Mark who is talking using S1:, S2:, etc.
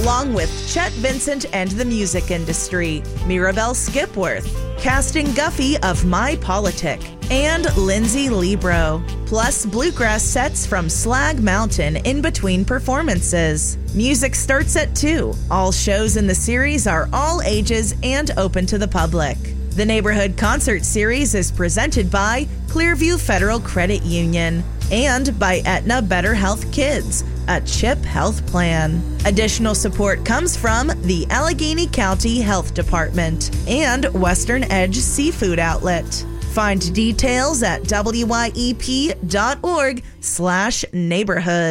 S1: along with Chet Vincent and the Music Industry, Mirabelle Skipworth, casting Guffey of My Politic, and Lindsay Libro, plus bluegrass sets from Slag Mountain in between performances. Music starts at 2. All shows in the series are all ages and open to the public. The Neighborhood Concert Series is presented by Clearview Federal Credit Union and by Aetna Better Health Kids, a CHIP health plan. Additional support comes from the Allegheny County Health Department and Western Edge Seafood Outlet. Find details at wyep.org/neighborhood.